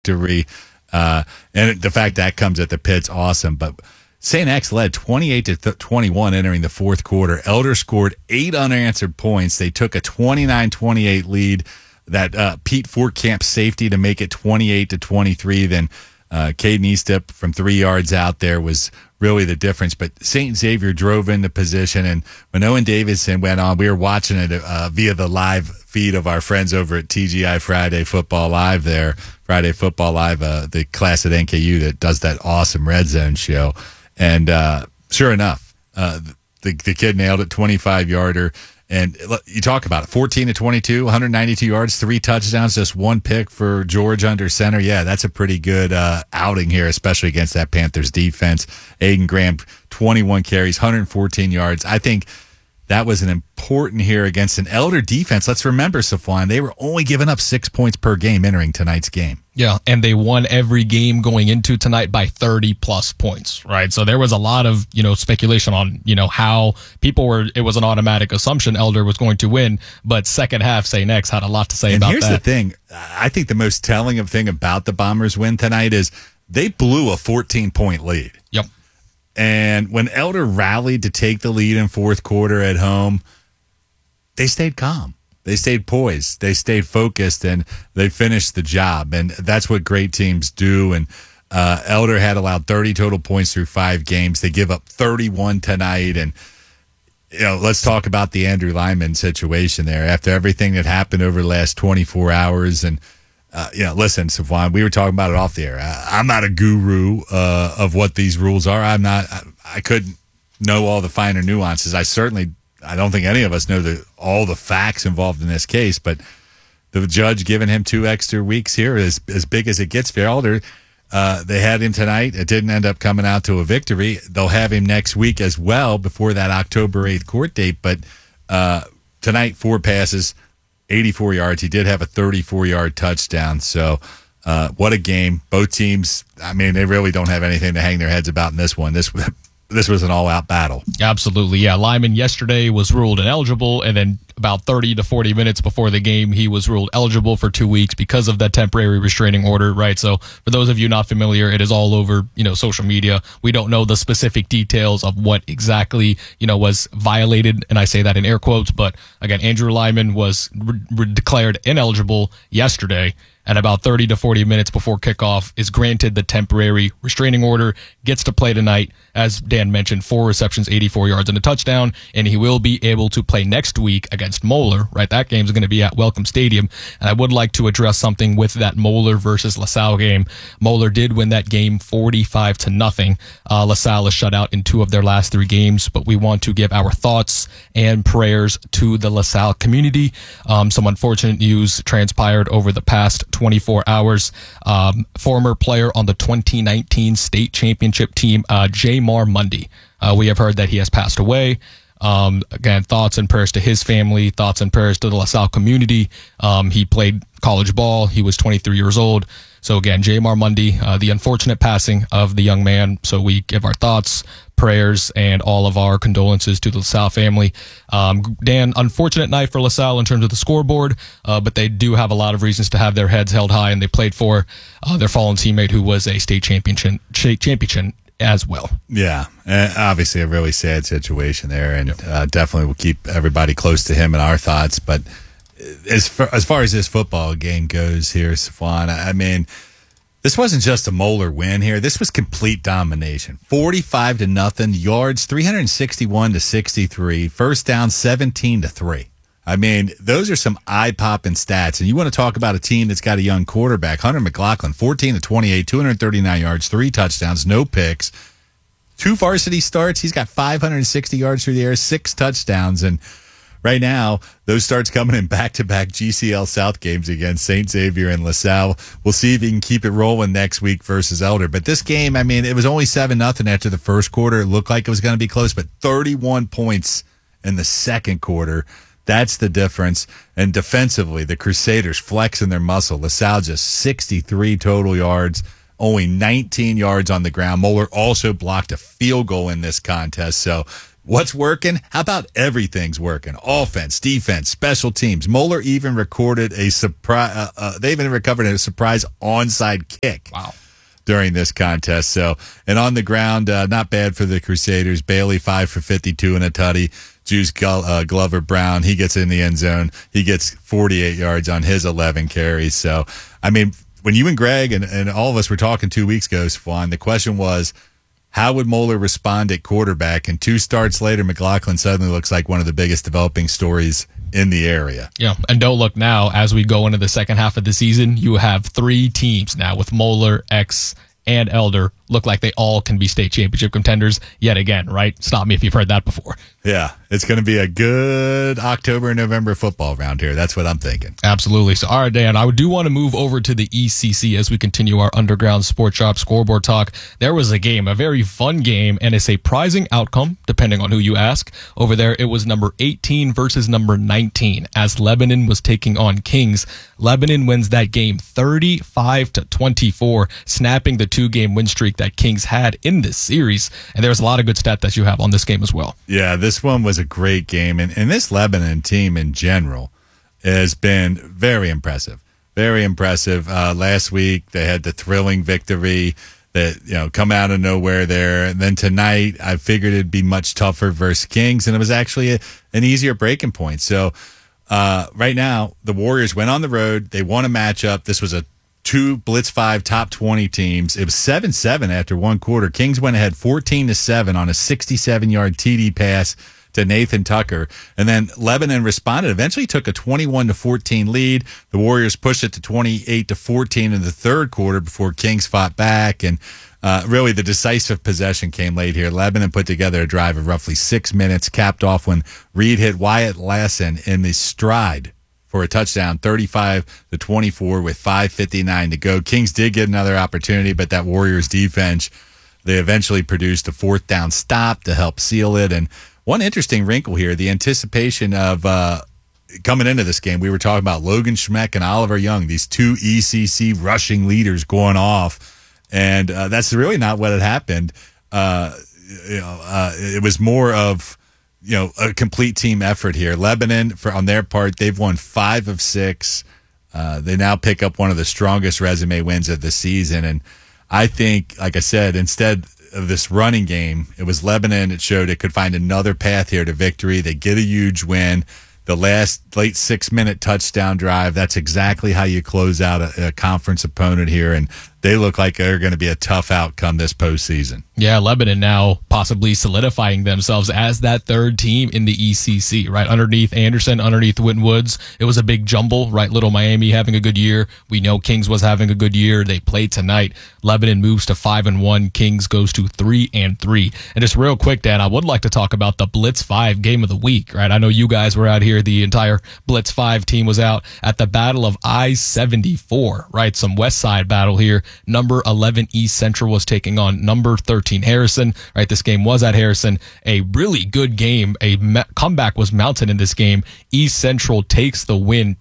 victory. And the fact that comes at the pit's awesome. But St. X led 28-21 entering the fourth quarter. Elder scored 8 unanswered points. They took a 29-28 lead. That Pete Fortcamp safety to make it 28-23. Then Caden Eastep from 3 yards out there was really the difference. But St. Xavier drove into position, and when Owen Davidson went on, we were watching it via the live feed of our friends over at TGI Friday Football Live there. Friday Football Live, the class at NKU that does that awesome Red Zone show. And sure enough, the kid nailed it, 25-yarder. And you talk about it, 14-22, 192 yards, 3 touchdowns, just 1 pick for George under center. Yeah, that's a pretty good outing here, especially against that Panthers defense. Aiden Graham, 21 carries, 114 yards. I think that was an important here against an Elder defense. Let's remember, Safwan, they were only giving up 6 points per game entering tonight's game. Yeah, and they won every game going into tonight by 30-plus points, right? So there was a lot of, speculation on, how people were, it was an automatic assumption Elder was going to win, but second half, St. X had a lot to say about that. And here's the thing. I think the most telling thing about the Bombers' win tonight is they blew a 14-point lead. Yep. And when Elder rallied to take the lead in fourth quarter at home, they stayed calm. They stayed poised. They stayed focused, and they finished the job. And that's what great teams do. And Elder had allowed 30 total points through 5 games. They give up 31 tonight. And, let's talk about the Andrew Lyman situation there. After everything that happened over the last 24 hours and, listen, Safwan, we were talking about it off the air. I'm not a guru of what these rules are. I couldn't know all the finer nuances. I don't think any of us know all the facts involved in this case, but the judge giving him 2 extra weeks here is as big as it gets for Elder. They had him tonight. It didn't end up coming out to a victory. They'll have him next week as well before that October 8th court date. But tonight, 4 passes, 84 yards. He did have a 34-yard touchdown. So what a game. Both teams, they really don't have anything to hang their heads about in this one. This was an all-out battle. Absolutely, yeah. Lyman yesterday was ruled ineligible, and then about 30 to 40 minutes before the game, he was ruled eligible for 2 weeks because of that temporary restraining order, right? So for those of you not familiar, it is all over, social media. We don't know the specific details of what exactly, was violated, and I say that in air quotes, but again, Andrew Lyman was declared ineligible yesterday, and about 30 to 40 minutes before kickoff is granted the temporary restraining order, gets to play tonight. As Dan mentioned, 4 receptions, 84 yards and a touchdown, and he will be able to play next week against Moeller, right? That game is going to be at Welcome Stadium, and I would like to address something with that Moeller versus LaSalle game. Moeller did win that game 45-0. LaSalle is shut out in 2 of their last 3 games, but we want to give our thoughts and prayers to the LaSalle community. Some unfortunate news transpired over the past 24 hours. Former player on the 2019 state championship team, Jamar Mundy. We have heard that he has passed away. Again, thoughts and prayers to his family, thoughts and prayers to the LaSalle community. He played college ball. He was 23 years old. So again, Jamar Mundy, the unfortunate passing of the young man. So we give our thoughts, prayers, and all of our condolences to the LaSalle family. Dan, unfortunate night for LaSalle in terms of the scoreboard, but they do have a lot of reasons to have their heads held high, and they played for their fallen teammate who was a state champion as well. Yeah, obviously a really sad situation there, and definitely will keep everybody close to him in our thoughts. But as far as this football game goes here, Safwan, this wasn't just a Moeller win here. This was complete domination. 45-0, yards 361-63, first down 17-3. Those are some eye-popping stats. And you want to talk about a team that's got a young quarterback, Hunter McLaughlin, 14-28, 239 yards, 3 touchdowns, no picks, 2 varsity starts. He's got 560 yards through the air, 6 touchdowns. And right now, those starts coming in back-to-back GCL South games against St. Xavier and LaSalle. We'll see if he can keep it rolling next week versus Elder. But this game, it was only 7-0 after the first quarter. It looked like it was going to be close, but 31 points in the second quarter. That's the difference. And defensively, the Crusaders flexing their muscle. LaSalle just 63 total yards, only 19 yards on the ground. Moeller also blocked a field goal in this contest. So What's working? How about everything's working? Offense, defense, special teams. Moeller even recorded a surprise. They even recovered a surprise onside kick. Wow. During this contest. So, and on the ground, not bad for the Crusaders. Bailey 5 for 52 and a tutty. Juice Glover Brown, he gets in the end zone. He gets 48 yards on his 11 carries. So, I mean, when you and Greg and all of us were talking 2 weeks ago, Swan, the question was, how would Moeller respond at quarterback? And 2 starts later, McLaughlin suddenly looks like one of the biggest developing stories in the area. Yeah, and don't look now, as we go into the second half of the season, you have 3 teams now with Moeller, X, and Elder look like they all can be state championship contenders yet again, right? Stop me if you've heard that before. Yeah, it's going to be a good October and November football round here. That's what I'm thinking. Absolutely. So, all right, Dan, I do want to move over to the ECC as we continue our Underground Sports Shop scoreboard talk. There was a game, a very fun game, and a surprising outcome, depending on who you ask. Over there, it was number 18 versus number 19 as Lebanon was taking on Kings. Lebanon wins that game 35-24, snapping the 2-game win streak that Kings had in this series. And there's a lot of good stats that you have on this game as well. Yeah, this one was a great game. And this Lebanon team in general has been very impressive. Very impressive. Last week, they had the thrilling victory that, come out of nowhere there. And then tonight, I figured it'd be much tougher versus Kings. And it was actually an easier breaking point. So right now, the Warriors went on the road. They won a matchup. This was a 2 Blitz 5 top 20 teams. It was 7-7 after one quarter. Kings went ahead 14-7 on a 67-yard TD pass to Nathan Tucker. And then Lebanon responded, eventually took a 21-14 lead. The Warriors pushed it to 28-14 in the third quarter before Kings fought back. And really the decisive possession came late here. Lebanon put together a drive of roughly 6 minutes, capped off when Reed hit Wyatt Lassen in the stride for a touchdown, 35-24 with 5:59 to go. Kings did get another opportunity, but that Warriors defense, they eventually produced a 4th down stop to help seal it. And one interesting wrinkle here, the anticipation of coming into this game, we were talking about Logan Schmeck and Oliver Young, these 2 ECC rushing leaders going off. And that's really not what had happened. It was more of, a complete team effort here. Lebanon, on their part, they've won 5 of 6. They now pick up one of the strongest resume wins of the season. And I think, like I said, instead of this running game, it was Lebanon. It showed it could find another path here to victory. They get a huge win. The last late 6-minute touchdown drive, that's exactly how you close out a conference opponent here. And they look like they're going to be a tough outcome this postseason. Yeah, Lebanon now possibly solidifying themselves as that 3rd team in the ECC, right? Underneath Anderson, underneath Winton Woods. It was a big jumble, right? Little Miami having a good year. We know Kings was having a good year. They played tonight. Lebanon moves to 5-1. Kings goes to 3-3. And just real quick, Dan, I would like to talk about the Blitz 5 game of the week, right? I know you guys were out here. The entire Blitz 5 team was out at the Battle of I-74, right? Some West Side battle here. Number 11 East Central was taking on number 13 Harrison, right? This game was at Harrison. A really good game. A comeback was mounted in this game. East Central takes the win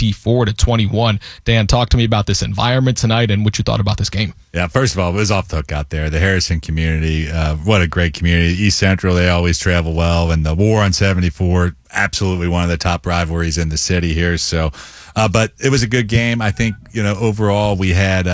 24-21. Dan, talk to me about this environment tonight and what you thought about this game. Yeah, first of all, it was off the hook out there. The Harrison community, what a great community. East Central, they always travel well. And the War on 74, absolutely one of the top rivalries in the city here. So, but it was a good game. I think, overall we had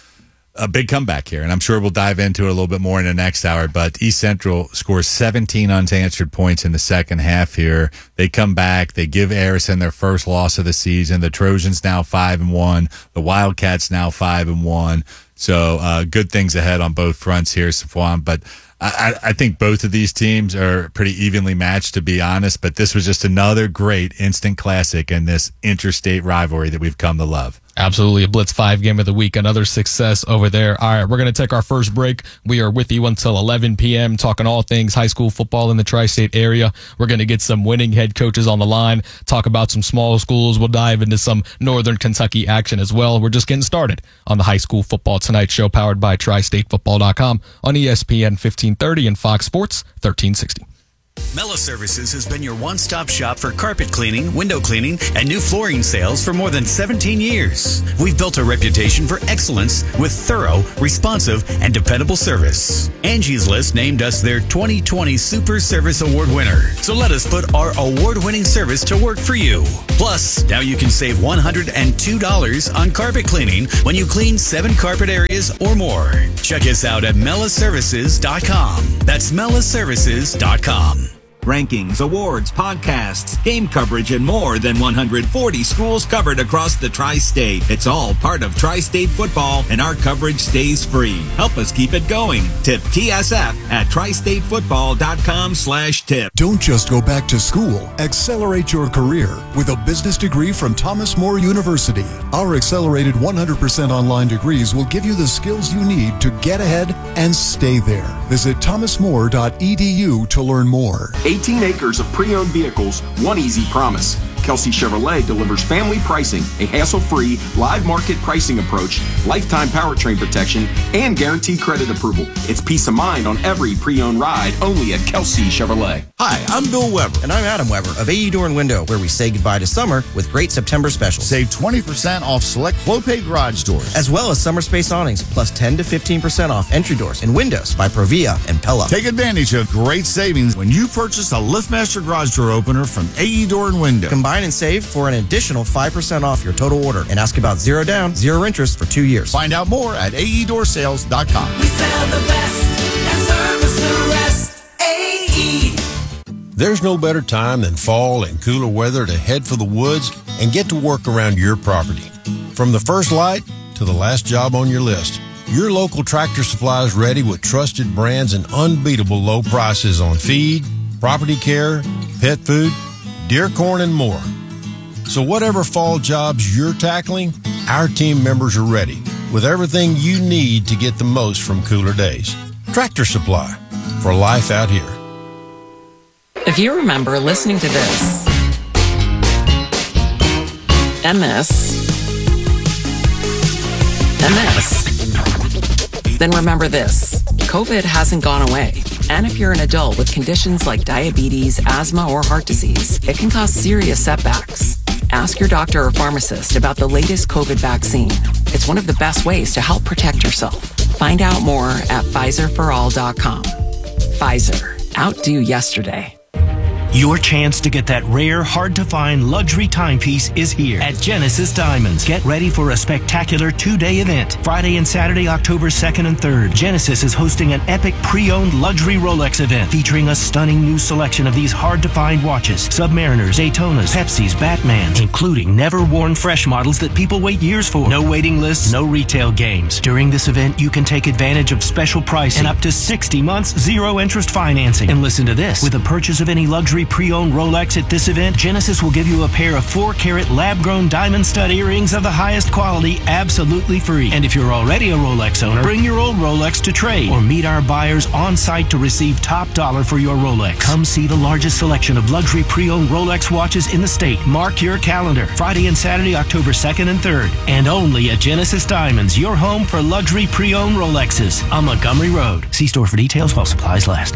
a big comeback here, and I'm sure we'll dive into it a little bit more in the next hour. But East Central scores 17 unanswered points in the second half here. They come back. They give Harrison their first loss of the season. The Trojans now 5-1. The Wildcats now 5-1. So good things ahead on both fronts here, Safwan. But I think both of these teams are pretty evenly matched, to be honest. But this was just another great instant classic in this interstate rivalry that we've come to love. Absolutely. A Blitz 5 game of the week. Another success over there. All right, we're going to take our first break. We are with you until 11 p.m. talking all things high school football in the tri-state area. We're going to get some winning head coaches on the line, talk about some small schools. We'll dive into some Northern Kentucky action as well. We're just getting started on the High School Football Tonight show powered by TriStateFootball.com on ESPN 1530 and Fox Sports 1360. Mela Services has been your one-stop shop for carpet cleaning, window cleaning, and new flooring sales for more than 17 years. We've built a reputation for excellence with thorough, responsive, and dependable service. Angie's List named us their 2020 Super Service Award winner. So let us put our award-winning service to work for you. Plus, now you can save $102 on carpet cleaning when you clean 7 carpet areas or more. Check us out at melaservices.com. That's melaservices.com. Rankings, awards, podcasts, game coverage, and more than 140 schools covered across the Tri-State. It's all part of Tri-State football, and our coverage stays free. Help us keep it going. Tip TSF at tristatefootball.com/tip. Don't just go back to school. Accelerate your career with a business degree from Thomas More University. Our accelerated 100% online degrees will give you the skills you need to get ahead and stay there. Visit thomasmore.edu to learn more. 18 acres of pre-owned vehicles, one easy promise. Kelsey Chevrolet delivers family pricing, a hassle-free, live market pricing approach, lifetime powertrain protection, and guaranteed credit approval. It's peace of mind on every pre-owned ride, only at Kelsey Chevrolet. Hi, I'm Bill Weber. And I'm Adam Weber of AE Door and Window, where we say goodbye to summer with great September specials. Save 20% off select Clopay garage doors. As well as summer space awnings, plus 10 to 15% off entry doors and windows by Provia and Pella. Take advantage of great savings when you purchase a LiftMaster garage door opener from AE Door and Window. Combine and save for an additional 5% off your total order. And ask about 0 down, 0 interest for 2 years. Find out more at aeDoorSales.com. We sell the best and service the rest. AE. There's no better time than fall and cooler weather to head for the woods and get to work around your property. From the first light to the last job on your list, your local Tractor Supply is ready with trusted brands and unbeatable low prices on feed, property care, pet food, deer corn, and more. So whatever fall jobs you're tackling, our team members are ready with everything you need to get the most from cooler days. Tractor Supply, for life out here. If you remember listening to this, MS, then remember this. COVID hasn't gone away. And if you're an adult with conditions like diabetes, asthma, or heart disease, it can cause serious setbacks. Ask your doctor or pharmacist about the latest COVID vaccine. It's one of the best ways to help protect yourself. Find out more at PfizerForAll.com. Pfizer. Outdo yesterday. Your chance to get that rare, hard-to-find luxury timepiece is here at Genesis Diamonds. Get ready for a spectacular 2-day event. Friday and Saturday, October 2nd and 3rd. Genesis is hosting an epic pre-owned luxury Rolex event featuring a stunning new selection of these hard-to-find watches. Submariners, Daytonas, Pepsis, Batmans, including never-worn fresh models that people wait years for. No waiting lists, no retail games. During this event, you can take advantage of special pricing and up to 60 months zero-interest financing. And listen to this. With a purchase of any luxury pre-owned Rolex at this event, Genesis will give you a pair of 4-carat lab-grown diamond stud earrings of the highest quality absolutely free. And if you're already a Rolex owner, bring your old Rolex to trade or meet our buyers on site to receive top dollar for your Rolex. Come see the largest selection of luxury pre-owned Rolex watches in the state. Mark your calendar. Friday and Saturday, October 2nd and 3rd. And only at Genesis Diamonds, your home for luxury pre-owned Rolexes on Montgomery Road. See store for details while supplies last.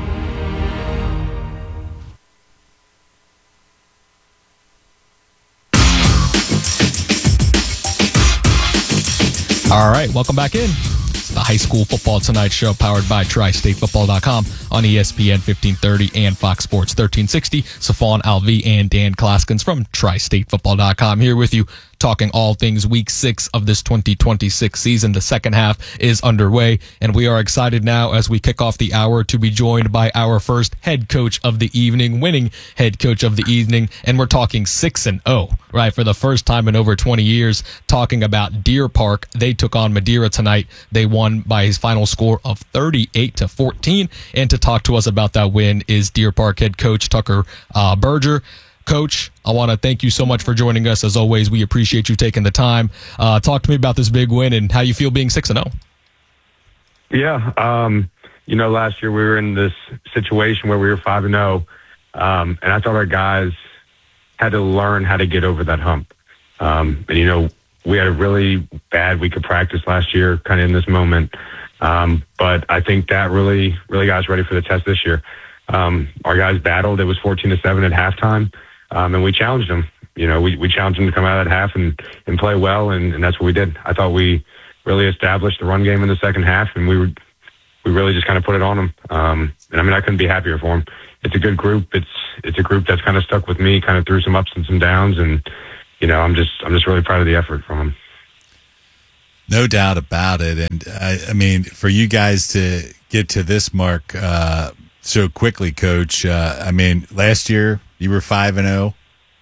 All right, welcome back in. It's the High School Football Tonight show powered by TriStateFootball.com on ESPN 1530 and Fox Sports 1360. Safon Alvi and Dan Klaskins from TriStateFootball.com here with you, talking all things Week 6 of this 2026 season. The second half is underway, and we are excited now as we kick off the hour to be joined by our first head coach of the evening, winning head coach of the evening, and we're talking 6-0, right, for the first time in over 20 years, talking about Deer Park. They took on Madeira tonight. They won by his final score of 38-14, and to talk to us about that win is Deer Park head coach Tucker Berger. Coach, I want to thank you so much for joining us. As always, we appreciate you taking the time. Talk to me about this big win and how you feel being 6-0. Yeah. Last year we were in this situation where we were 5-0. And I thought our guys had to learn how to get over that hump. We had a really bad week of practice last year, kind of in this moment. But I think that really got us ready for the test this year. Our guys battled. It was 14-7 at halftime, and we challenged them. We challenged them to come out of that half and play well, and that's what we did. I thought we really established the run game in the second half, and we really just kind of put it on them. And I couldn't be happier for them. It's a good group. It's a group that's kind of stuck with me, kind of through some ups and some downs, and I'm just really proud of the effort from them. No doubt about it. And I mean, for you guys to get to this mark so quickly, Coach. Last year you were 5-0,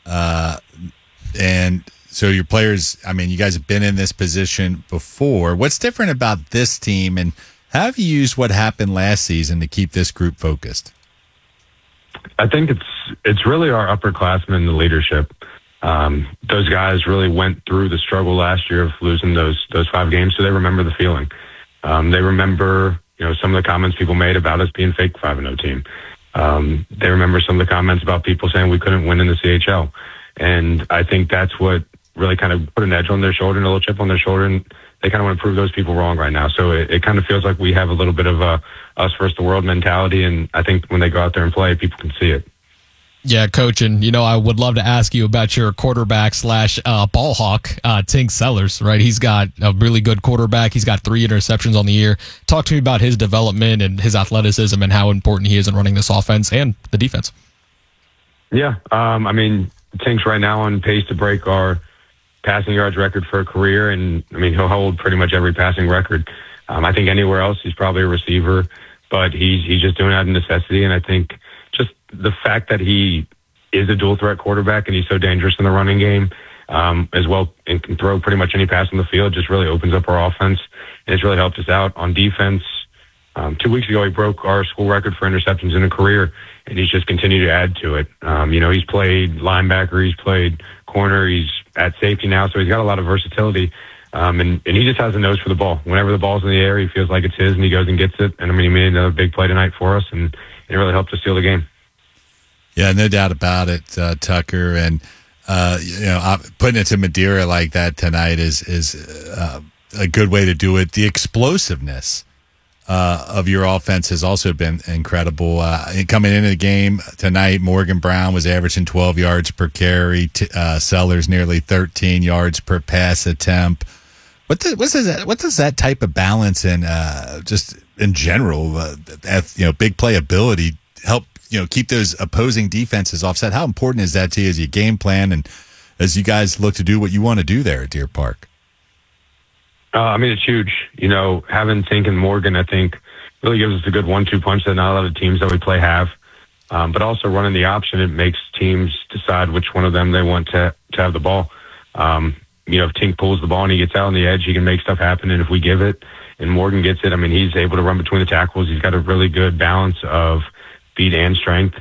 and so your players. You guys have been in this position before. What's different about this team, and how have you used what happened last season to keep this group focused? I think it's really our upperclassmen, the leadership. Those guys really went through the struggle last year of losing those 5 games, so they remember the feeling. They remember, some of the comments people made about us being fake 5-0 team. They remember some of the comments about people saying we couldn't win in the CHL, and I think that's what really kind of put an edge on their shoulder and a little chip on their shoulder, and they kind of want to prove those people wrong right now. So it kind of feels like we have a little bit of a us versus the world mentality, and I think when they go out there and play, people can see it. Yeah, Coach, and I would love to ask you about your quarterback / ball hawk, Tink Sellers, right? He's got a really good quarterback. He's got 3 interceptions on the year. Talk to me about his development and his athleticism and how important he is in running this offense and the defense. Yeah, Tink's right now on pace to break our passing yards record for a career, and he'll hold pretty much every passing record. I think anywhere else he's probably a receiver, but he's just doing it out of necessity, and I think just the fact that he is a dual threat quarterback and he's so dangerous in the running game as well, and can throw pretty much any pass on the field, just really opens up our offense, and it's really helped us out on defense. 2 weeks ago, he broke our school record for interceptions in a career, and he's just continued to add to it. He's played linebacker, he's played corner, he's at safety now, so he's got a lot of versatility. And he just has a nose for the ball. Whenever the ball's in the air, he feels like it's his, and he goes and gets it. And he made another big play tonight for us, and it really helped us steal the game. Yeah, no doubt about it, Tucker. And putting it to Madeira like that tonight is a good way to do it. The explosiveness of your offense has also been incredible. Coming into the game tonight, Morgan Brown was averaging 12 yards per carry. Sellers nearly 13 yards per pass attempt. What does that type of balance and just in general, big play ability help keep those opposing defenses offset? How important is that to you as you game plan and as you guys look to do what you want to do there at Deer Park? It's huge. Having Tink and Morgan, I think, really gives us a good 1-2 punch that not a lot of teams that we play have. But also running the option, it makes teams decide which one of them they want to have the ball. If Tink pulls the ball and he gets out on the edge, he can make stuff happen. And if we give it and Morgan gets it, he's able to run between the tackles. He's got a really good balance of speed and strength.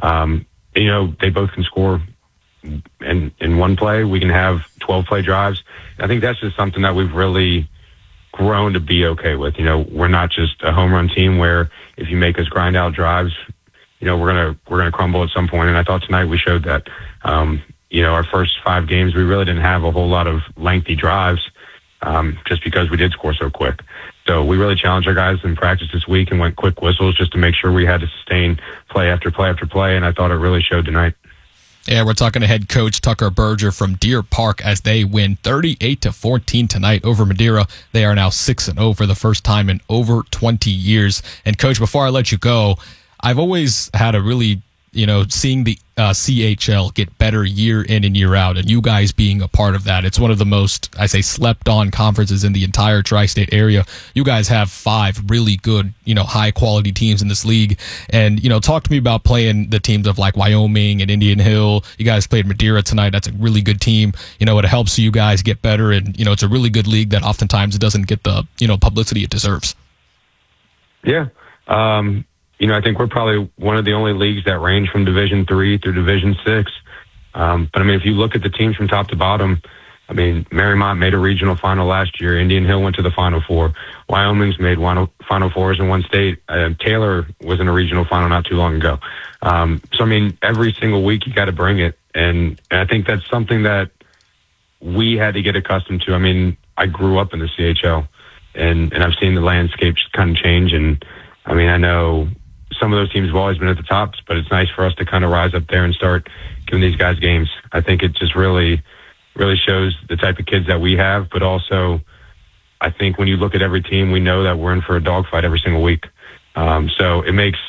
They both can score. And in one play, we can have 12-play drives. I think that's just something that we've really grown to be okay with. We're not just a home run team where if you make us grind out drives, we're gonna crumble at some point. And I thought tonight we showed that. Our first 5 games, we really didn't have a whole lot of lengthy drives, just because we did score so quick. So we really challenged our guys in practice this week and went quick whistles just to make sure we had to sustain play after play after play. And I thought it really showed tonight. Yeah, we're talking to head coach Tucker Berger from Deer Park as they win 38-14 tonight over Madeira. They are now 6-0 for the first time in over 20 years. And Coach, before I let you go, I've always had a really, seeing the CHL get better year in and year out, and you guys being a part of that. It's one of the most, slept on conferences in the entire tri-state area. You guys have 5 really good, high quality teams in this league. And, talk to me about playing the teams of like Wyoming and Indian Hill. You guys played Madeira tonight. That's a really good team. It helps you guys get better, and, it's a really good league that oftentimes it doesn't get the, publicity it deserves. Yeah. I think we're probably one of the only leagues that range from Division III through Division VI. But if you look at the teams from top to bottom, Marymount made a regional final last year. Indian Hill went to the Final Four. Wyoming's made Final Fours in one state. Taylor was in a regional final not too long ago. Every single week you got to bring it. And I think that's something that we had to get accustomed to. I grew up in the CHL, and I've seen the landscape kind of change. And I know some of those teams have always been at the tops, but it's nice for us to kind of rise up there and start giving these guys games. I think it just really shows the type of kids that we have, but also I think when you look at every team, we know that we're in for a dogfight every single week. So it makes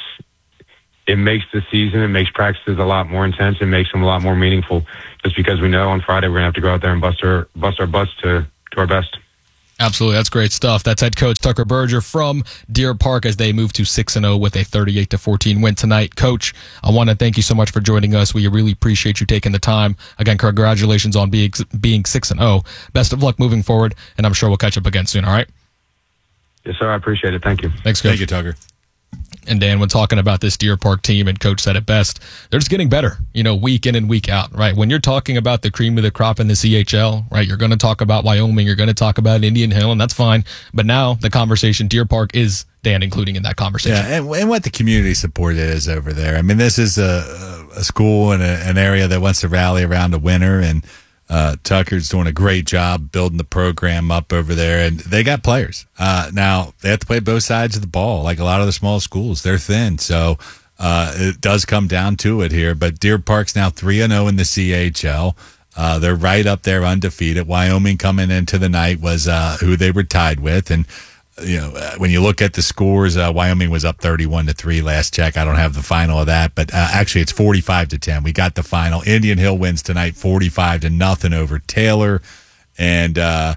the season, it makes practices a lot more intense, it makes them a lot more meaningful, just because we know on Friday we're going to have to go out there and bust our butts to our best. Absolutely. That's great stuff. That's head coach Tucker Berger from Deer Park as they move to 6-0 with a 38-14 win tonight. Coach, I want to thank you so much for joining us. We really appreciate you taking the time. Again, congratulations on being 6-0. Best of luck moving forward, and I'm sure we'll catch up again soon, all right? Yes, sir. I appreciate it. Thank you. Thanks, Coach. Thank you, Tucker. And Dan, when talking about this Deer Park team, and Coach said it best, they're just getting better, week in and week out, right? When you're talking about the cream of the crop in the CHL, right, you're going to talk about Wyoming, you're going to talk about Indian Hill, and that's fine. But now the conversation, Deer Park is, Dan, including in that conversation. Yeah, and what the community support is over there. I mean, this is a school and an area that wants to rally around a winner, and Tucker's doing a great job building the program up over there, and they got players. Now, they have to play both sides of the ball. Like a lot of the small schools, they're thin, so it does come down to it here. But Deer Park's now 3-0 in the CHL. They're right up there undefeated. Wyoming coming into the night was who they were tied with, and when you look at the scores, Wyoming was up 31-3 last check. I don't have the final of that, but actually it's 45-10. We got the final. Indian Hill wins tonight 45-0 over Taylor. And, the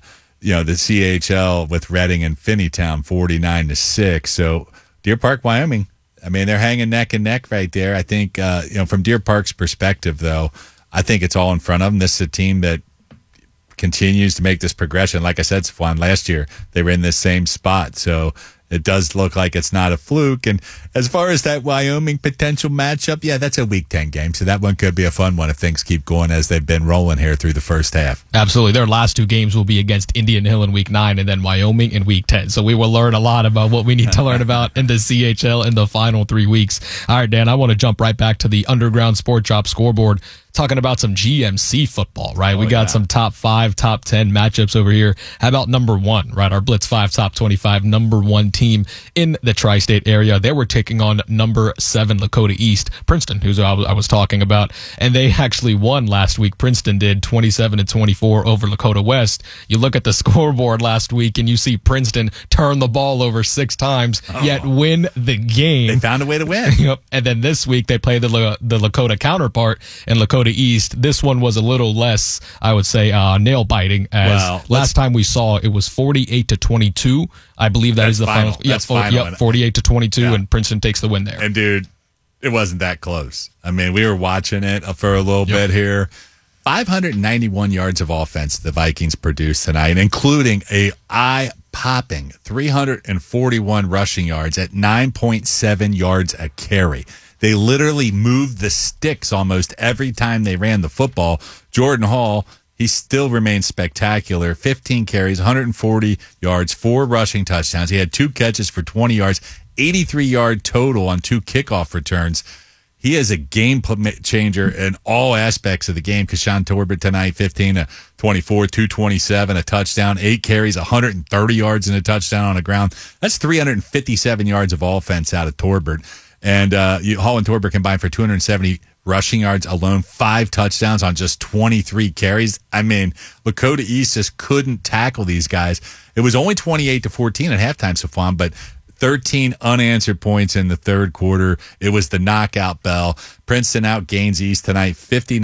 CHL with Reading and Finneytown 49-6. So Deer Park, Wyoming, I mean, they're hanging neck and neck right there. I think, from Deer Park's perspective, though, I think it's all in front of them. This is a team that continues to make this progression. Like I said, Safwan, last year they were in this same spot, so it does look like it's not a fluke. And as far as that Wyoming potential matchup, yeah, that's a Week 10 game, so that one could be a fun one if things keep going as they've been rolling here through the first half. Absolutely. Their last two games will be against Indian Hill in Week 9 and then Wyoming in Week 10. So we will learn a lot about what we need to learn about in the CHL in the final 3 weeks. All right, Dan, I want to jump right back to the Underground Sport Shop scoreboard, talking about some GMC football, right? We got some top 5, top 10 matchups over here. How about number 1, right? Our Blitz 5 top 25, number 1 team in the tri-state area. They were taking on number 7 Lakota East, Princeton, who's I was talking about, and they actually won last week. Princeton did 27-24 over Lakota West. You look at the scoreboard last week and you see Princeton turn the ball over 6 times, yet win the game. They found a way to win. Yep. And then this week they play the Lakota counterpart in Lakota East. This one was a little less, I would say, nail biting. As last time we saw, it was 48-22. I believe that is the final. That's final. Yep, 48-22, and Princeton takes the win there. And dude, it wasn't that close. I mean, we were watching it for a little bit here. 591 yards of offense the Vikings produced tonight, including a eye-popping 341 rushing yards at 9.7 yards a carry. They literally moved the sticks almost every time they ran the football. Jordan Hall, he still remains spectacular. 15 carries, 140 yards, 4 rushing touchdowns. He had 2 catches for 20 yards, 83-yard total on 2 kickoff returns. He is a game changer in all aspects of the game. Kashawn Torbert tonight, 15-24, 227, a touchdown, 8 carries, 130 yards and a touchdown on the ground. That's 357 yards of offense out of Torbert. And Hall and Torbert combined for 270 rushing yards alone, 5 touchdowns on just 23 carries. I mean, Lakota East just couldn't tackle these guys. It was only 28-14 at halftime, Safwan, but 13 unanswered points in the third quarter. It was the knockout bell. Princeton outgains East tonight,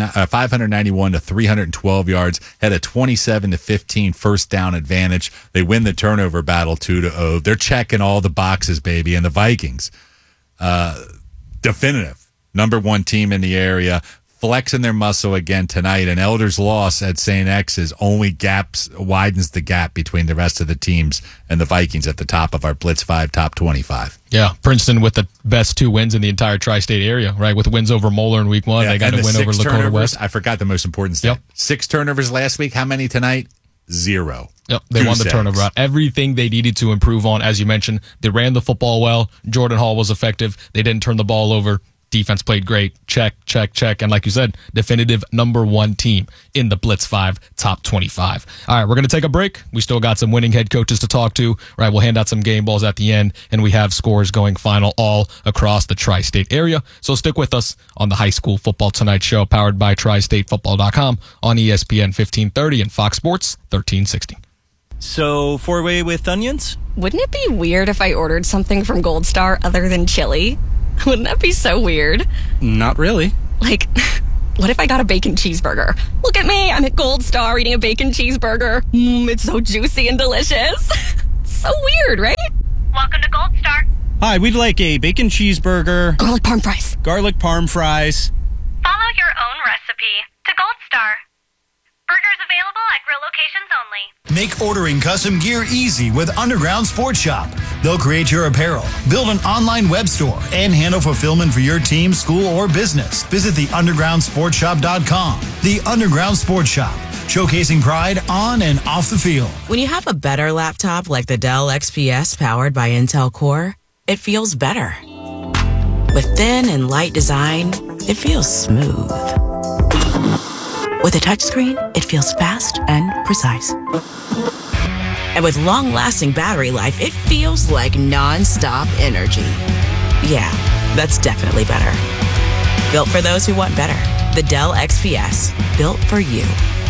591 to 312 yards, had a 27-15 first down advantage. They win the turnover battle 2-0. They're checking all the boxes, baby, and the Vikings. Definitive number 1 team in the area, flexing their muscle again tonight. And Elder's loss at St. X's only widens the gap between the rest of the teams and the Vikings at the top of our Blitz 5 top 25. Yeah, Princeton with the best 2 wins in the entire tri-state area, right? With wins over Moeller in Week 1, they got a win over Lakota West. I forgot the most important stat. 6 turnovers last week. How many tonight? 0. Yep, they won the turnover out. Everything they needed to improve on, as you mentioned, they ran the football well. Jordan Hall was effective. They didn't turn the ball over. Defense played great. Check. And like you said, definitive number 1 team in the Blitz 5 top 25. All right, we're going to take a break. We still got some winning head coaches to talk to. All right, we'll hand out some game balls at the end, and we have scores going final all across the tri-state area. So stick with us on the High School Football Tonight show, powered by TriStateFootball.com on ESPN 1530 and Fox Sports 1360. So, 4-way with onions? Wouldn't it be weird if I ordered something from Gold Star other than chili? Wouldn't that be so weird? Not really. Like, what if I got a bacon cheeseburger? Look at me, I'm at Gold Star eating a bacon cheeseburger. It's so juicy and delicious. So weird, right? Welcome to Gold Star. Hi, we'd like a bacon cheeseburger. Garlic parm fries. Garlic parm fries. Follow your own recipe to Gold Star. Burgers available at grill locations only. Make ordering custom gear easy with Underground Sports Shop. They'll create your apparel, build an online web store, and handle fulfillment for your team, school, or business. Visit theundergroundsportshop.com. The Underground Sports Shop, showcasing pride on and off the field. When you have a better laptop like the Dell XPS powered by Intel Core, it feels better. With thin and light design, it feels smooth. With a touchscreen, it feels fast and precise. And with long-lasting battery life, it feels like non-stop energy. Yeah, that's definitely better. Built for those who want better. The Dell XPS, built for you.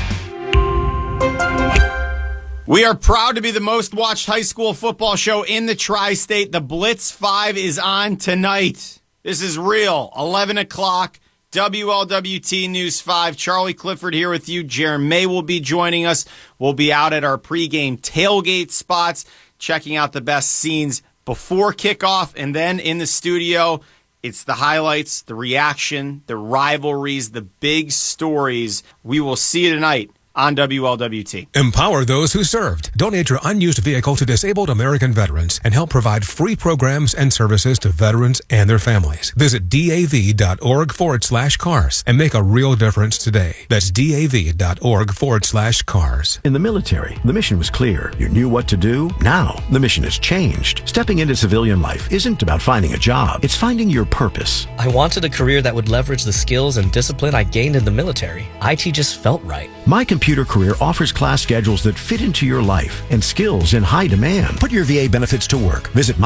We are proud to be the most watched high school football show in the Tri-State. The Blitz 5 is on tonight. This is real. 11 o'clock. WLWT News 5. Charlie Clifford here with you. Jaron May will be joining us. We'll be out at our pregame tailgate spots, checking out the best scenes before kickoff. And then in the studio, it's the highlights, the reaction, the rivalries, the big stories. We will see you tonight on WLWT. Empower those who served. Donate your unused vehicle to disabled American veterans and help provide free programs and services to veterans and their families. Visit DAV.org/cars and make a real difference today. That's DAV.org/cars. In the military, the mission was clear. You knew what to do. Now, the mission has changed. Stepping into civilian life isn't about finding a job. It's finding your purpose. I wanted a career that would leverage the skills and discipline I gained in the military. IT just felt right. My Computer Career offers class schedules that fit into your life and skills in high demand. Put your VA benefits to work. Visit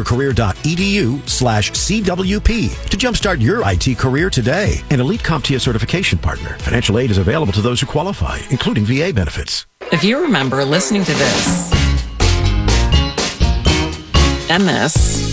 mycomputercareer.edu/CWP to jumpstart your IT career today. An elite CompTIA certification partner. Financial aid is available to those who qualify, including VA benefits. If you remember listening to this and this,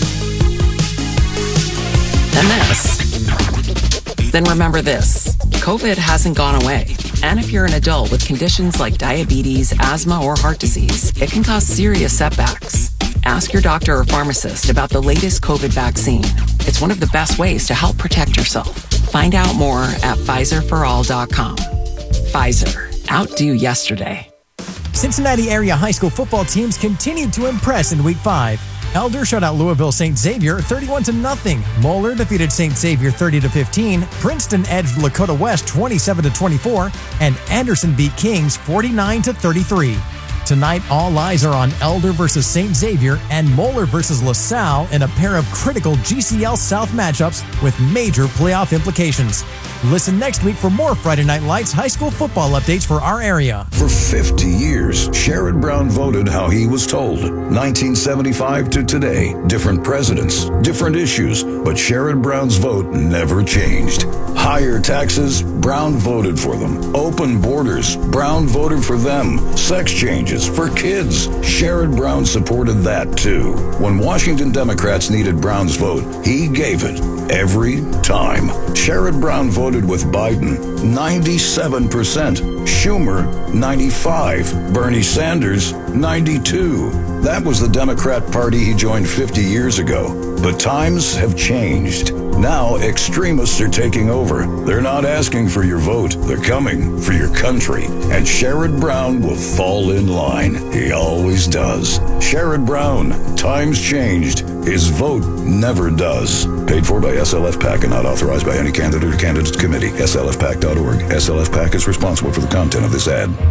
then remember this. COVID hasn't gone away. And if you're an adult with conditions like diabetes, asthma, or heart disease, it can cause serious setbacks. Ask your doctor or pharmacist about the latest COVID vaccine. It's one of the best ways to help protect yourself. Find out more at PfizerForAll.com. Pfizer. Outdo yesterday. Cincinnati area high school football teams continued to impress in Week 5. Elder shut out Louisville St. Xavier 31-0. Moeller defeated St. Xavier 30-15. Princeton edged Lakota West 27-24, and Anderson beat Kings 49-33. Tonight, all eyes are on Elder versus St. Xavier and Moeller versus LaSalle in a pair of critical GCL South matchups with major playoff implications. Listen next week for more Friday Night Lights high school football updates for our area. For 50 years, Sherrod Brown voted how he was told. 1975 to today, different presidents, different issues, but Sherrod Brown's vote never changed. Higher taxes, Brown voted for them. Open borders, Brown voted for them. Sex changes for kids, Sherrod Brown supported that too. When Washington Democrats needed Brown's vote, he gave it every time. Sherrod Brown voted with Biden 97%, Schumer 95%, Bernie Sanders 92%. That was the Democrat Party he joined 50 years ago. But times have changed. Now extremists are taking over. They're not asking for your vote. They're coming for your country. And Sherrod Brown will fall in line. He always does. Sherrod Brown. Times changed. His vote never does. Paid for by SLF PAC and not authorized by any candidate or candidates committee. SLFPAC.org. SLF PAC is responsible for the content of this ad.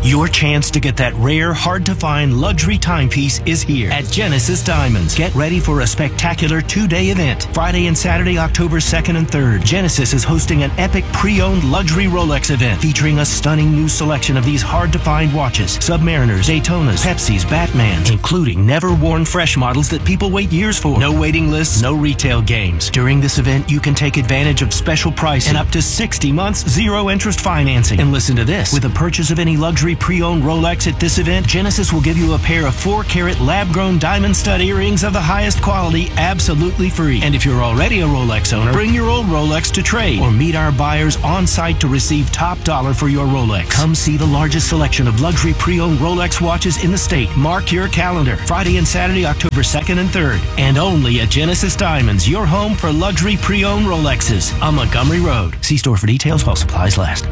Your chance to get that rare, hard-to-find luxury timepiece is here at Genesis Diamonds. Get ready for a spectacular two-day event. Friday and Saturday, October 2nd and 3rd. Genesis is hosting an epic pre-owned luxury Rolex event featuring a stunning new selection of these hard-to-find watches. Submariners, Daytonas, Pepsis, Batmans, including never-worn fresh models that people wait years for. No waiting lists, no retail games. During this event, you can take advantage of special pricing and up to 60 months zero-interest financing. And listen to this. With a purchase of any luxury pre-owned Rolex at this event, Genesis will give you a pair of 4-carat lab-grown diamond stud earrings of the highest quality absolutely free. And if you're already a Rolex owner, bring your old Rolex to trade or meet our buyers on site to receive top dollar for your Rolex. Come see the largest selection of luxury pre-owned Rolex watches in the state. Mark your calendar. Friday and Saturday, October 2nd and 3rd. And only at Genesis Diamonds, your home for luxury pre-owned Rolexes on Montgomery Road. See store for details while supplies last.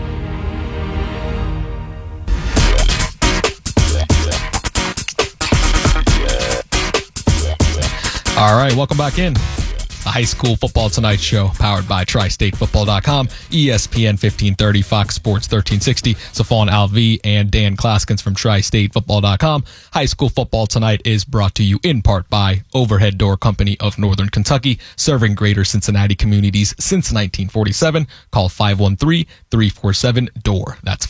All right, welcome back in. The High School Football Tonight Show, powered by TriStateFootball.com, ESPN 1530, Fox Sports 1360. Safon Alvi and Dan Klaskins from TriStateFootball.com. High School Football Tonight is brought to you in part by Overhead Door Company of Northern Kentucky, serving greater Cincinnati communities since 1947. Call 513-347-DOOR. That's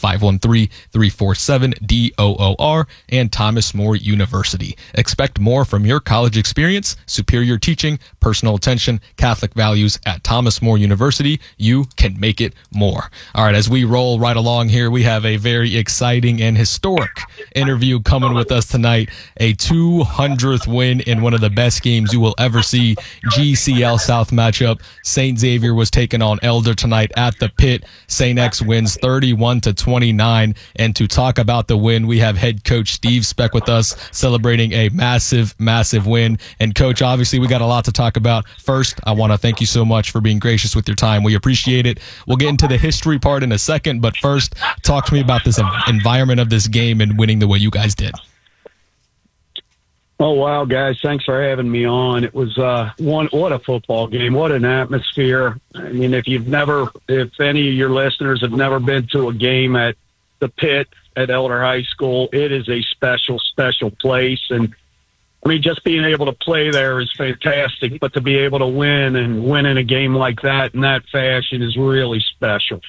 513-347-DOOR. And Thomas More University. Expect more from your college experience, superior teaching, personal attention, Catholic values at Thomas More University. You can make it more. All right, as we roll right along here, we have a very exciting and historic interview coming with us tonight. A 200th win in one of the best games you will ever see. GCL South matchup. St. Xavier was taking on Elder tonight at the Pit. St. X wins 31-29. And to talk about the win, we have head coach Steve Speck with us, celebrating a massive, massive win. And coach, obviously we got a lot to talk about. First, I want to thank you so much for being gracious with your time. We appreciate it. We'll get into the history part in a second, but first, talk to me about this environment of this game and winning the way you guys did. Oh, wow, guys. Thanks for having me on. It was what a football game. What an atmosphere. I mean, if any of your listeners have never been to a game at the Pit at Elder High School, it is a special, special place. And I mean, just being able to play there is fantastic, but to be able to win in a game like that in that fashion is really special.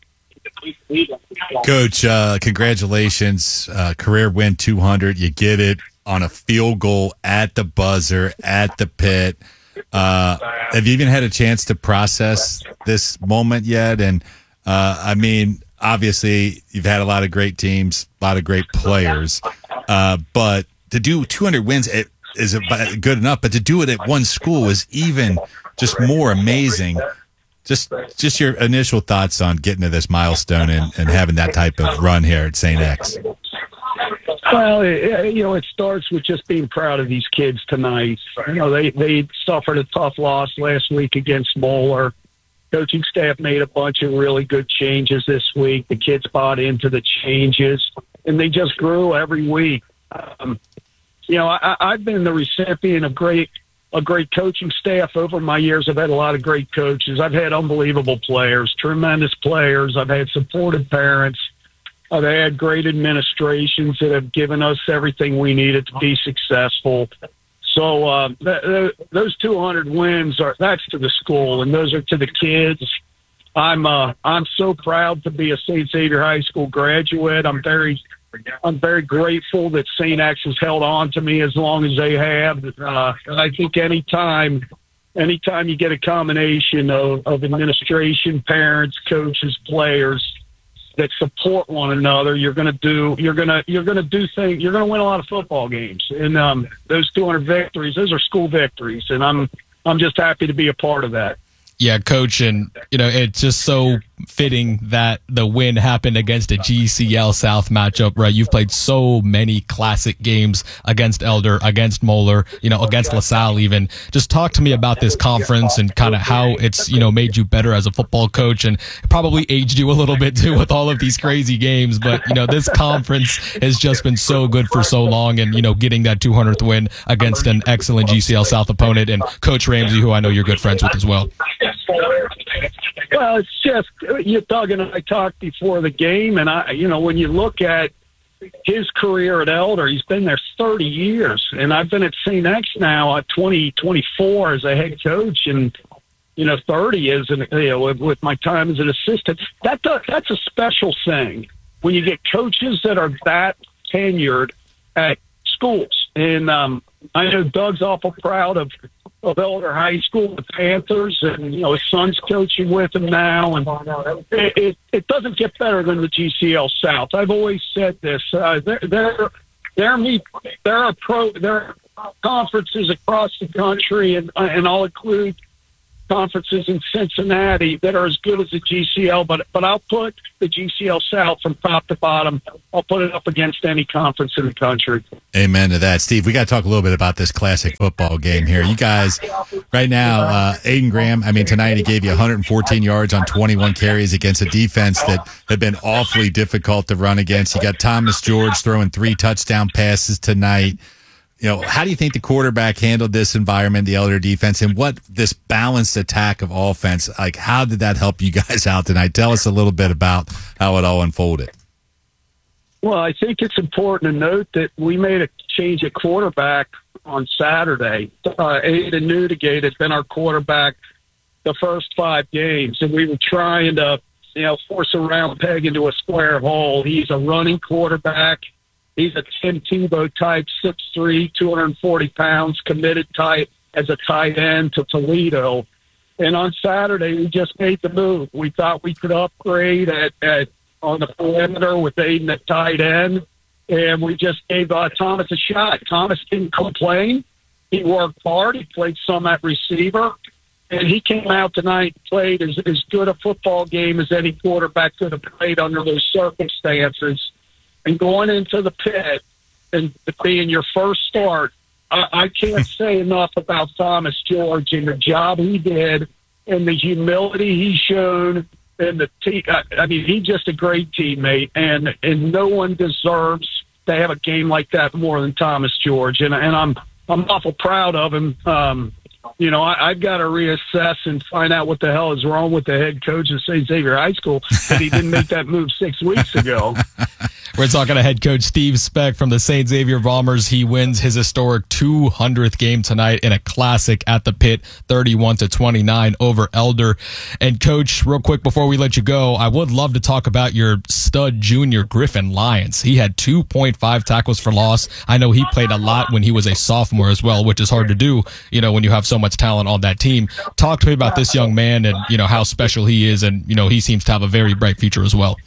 Coach, congratulations. Career win 200. You get it on a field goal at the buzzer at the Pit. Have you even had a chance to process this moment yet? And I mean, obviously, you've had a lot of great teams, a lot of great players, but to do 200 wins is good enough, but to do it at one school is even just more amazing. Just your initial thoughts on getting to this milestone and having that type of run here at St. X. Well, it starts with just being proud of these kids tonight. You know, they suffered a tough loss last week against Moeller. Coaching staff made a bunch of really good changes this week. The kids bought into the changes, and they just grew every week. I've been the recipient of a great coaching staff over my years. I've had a lot of great coaches. I've had unbelievable players, tremendous players. I've had supportive parents. I've had great administrations that have given us everything we needed to be successful. So those 200 wins that's to the school, and those are to the kids. I'm so proud to be a St. Xavier High School graduate. I'm very grateful that St. X has held on to me as long as they have. I think anytime you get a combination of administration, parents, coaches, players that support one another, you're going to win a lot of football games. And those 200 victories, those are school victories, and I'm just happy to be a part of that. Yeah, Coach, and it's just so fitting that the win happened against a GCL South matchup, right? You've played so many classic games against Elder, against Moeller, against LaSalle even. Just talk to me about this conference and kind of how it's, made you better as a football coach, and probably aged you a little bit too with all of these crazy games. But, this conference has just been so good for so long, and, getting that 200th win against an excellent GCL South opponent, and Coach Ramsey, who I know you're good friends with as well. Well, it's just Doug and I talked before the game, and when you look at his career at Elder, he's been there 30 years, and I've been at St. X now at 24 as a head coach, and 30 as with my time as an assistant. That's a special thing when you get coaches that are that tenured at schools. And I know Doug's awful proud of Elder High School, the Panthers, and his son's coaching with him now. And it doesn't get better than the GCL South. I've always said this. There are conferences across the country, and I'll include conferences in Cincinnati that are as good as the GCL, but I'll put the GCL South from top to bottom. I'll put it up against any conference in the country. Amen to that. Steve, we got to talk a little bit about this classic football game here. You guys, right now, Aiden Graham, tonight he gave you 114 yards on 21 carries against a defense that had been awfully difficult to run against. You got Thomas George throwing 3 touchdown passes tonight. How do you think the quarterback handled this environment, the Elder defense, and what this balanced attack of offense, how did that help you guys out tonight? Tell us a little bit about how it all unfolded. Well, I think it's important to note that we made a change at quarterback on Saturday. Aiden Newdigate has been our quarterback the first 5 games, and we were trying to, force a round peg into a square hole. He's a running quarterback. He's a Tim Tebow type, 6'3", 240 pounds, committed type as a tight end to Toledo. And on Saturday, we just made the move. We thought we could upgrade on the perimeter with Aiden at tight end, and we just gave Thomas a shot. Thomas didn't complain. He worked hard. He played some at receiver, and he came out tonight and played as good a football game as any quarterback could have played under those circumstances. And going into the pit and being your first start, I can't say enough about Thomas George and the job he did and the humility he showed. And he's just a great teammate, and no one deserves to have a game like that more than Thomas George. And I'm awful proud of him. I've got to reassess and find out what the hell is wrong with the head coach of St. Xavier High School that he didn't make that move 6 weeks ago. We're talking to head coach Steve Speck from the St. Xavier Bombers. He wins his historic 200th game tonight in a classic at the Pit, 31-29 over Elder. And coach, real quick before we let you go, I would love to talk about your stud junior Griffin Lyons. He had 2.5 tackles for loss. I know he played a lot when he was a sophomore as well, which is hard to do, when you have so much talent on that team. Talk to me about this young man and, how special he is. And, he seems to have a very bright future as well.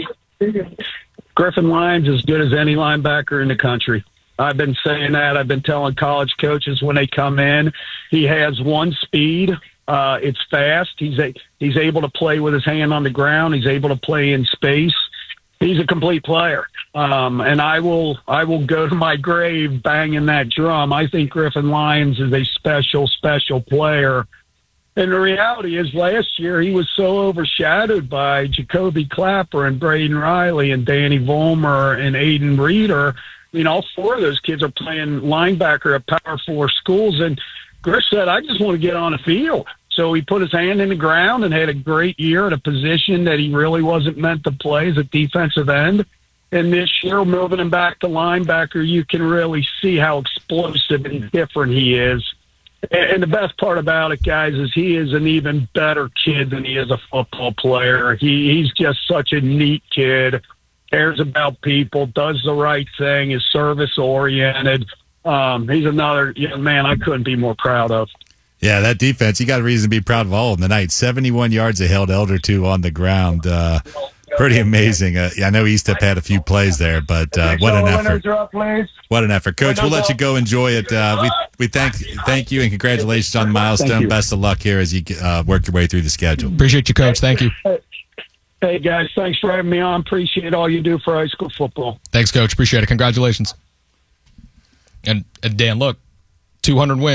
Griffin Lyons is as good as any linebacker in the country. I've been saying that. I've been telling college coaches when they come in, he has one speed. It's fast. He's able to play with his hand on the ground. He's able to play in space. He's a complete player. And I will go to my grave banging that drum. I think Griffin Lyons is a special, special player. And the reality is last year he was so overshadowed by Jacoby Clapper and Braden Riley and Danny Vollmer and Aiden Reeder. All 4 of those kids are playing linebacker at Power 4 schools. And Griff said, I just want to get on the field. So he put his hand in the ground and had a great year at a position that he really wasn't meant to play as a defensive end. And this year, moving him back to linebacker, you can really see how explosive and different he is. And the best part about it, guys, is he is an even better kid than he is a football player. He's just such a neat kid, cares about people, does the right thing, is service-oriented. He's another young man I couldn't be more proud of. Yeah, that defense, you got a reason to be proud of all of them tonight. 71 yards they held Elder to on the ground. Pretty amazing. I know East Step had a few plays there, but what an effort. What an effort. Coach, we'll let you go enjoy it. We thank you and congratulations on the milestone. Best of luck here as you work your way through the schedule. Appreciate you, Coach. Thank you. Hey, guys, thanks for having me on. Appreciate all you do for high school football. Thanks, Coach. Appreciate it. Congratulations. And Dan, look, 200 wins.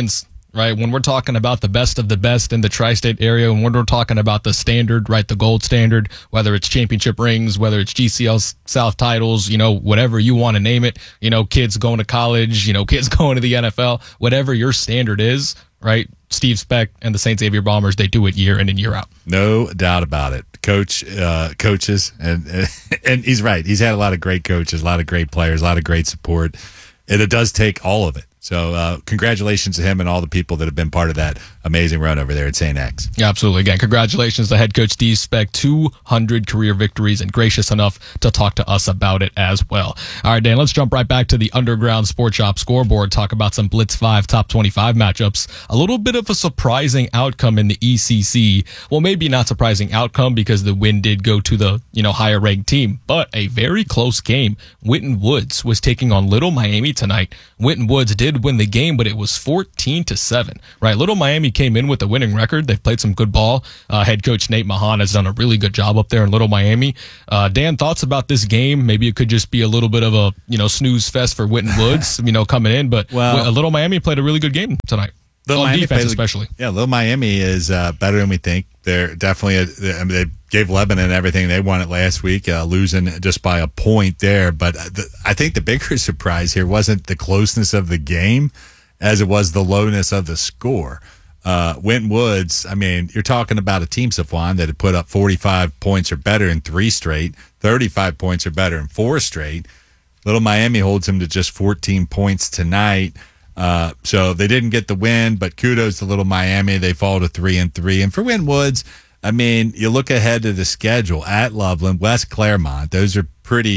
right? When we're talking about the best of the best in the tri-state area, and when we're talking about the standard, right, the gold standard, whether it's championship rings, whether it's GCL South titles, whatever you want to name it, kids going to college, kids going to the NFL, whatever your standard is, right? Steve Speck and the St. Xavier Bombers, they do it year in and year out. No doubt about it. Coaches, and he's right. He's had a lot of great coaches, a lot of great players, a lot of great support, and it does take all of it. So congratulations to him and all the people that have been part of that amazing run over there at St. X. Yeah, absolutely. Again, congratulations to head coach Steve Speck, 200 career victories, and gracious enough to talk to us about it as well. All right, Dan, let's jump right back to the Underground Sports Shop scoreboard, talk about some Blitz 5 top 25 matchups. A little bit of a surprising outcome in the ECC. Well, maybe not surprising outcome because the win did go to the higher ranked team, but a very close game. Winton Woods was taking on Little Miami tonight. Winton Woods did win the game, but it was 14-7, right? Little Miami came in with a winning record. They've played some good ball. Head coach Nate Mahan has done a really good job up there in Little Miami. Dan, thoughts about this game? Maybe it could just be a little bit of a, snooze fest for Winton Woods, coming in, but Little Miami played a really good game tonight. On defense, especially. Yeah, Little Miami is better than we think. They're definitely, they gave Lebanon everything they wanted last week, losing just by a point there. But I think the bigger surprise here wasn't the closeness of the game as it was the lowness of the score. Winton Woods, you're talking about a team, Safwan, that had put up 45 points or better in 3 straight, 35 points or better in 4 straight. Little Miami holds them to just 14 points tonight. So they didn't get the win, but kudos to Little Miami. They fall to 3-3. And for Winton Woods, you look ahead to the schedule at Loveland, West Claremont. Those are